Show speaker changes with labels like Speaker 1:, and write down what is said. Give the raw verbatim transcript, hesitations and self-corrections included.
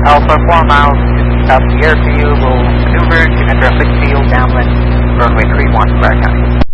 Speaker 1: Alpha, four miles south of the airfield, will maneuver to enter a fixed field downwind, runway three one, Bragg County.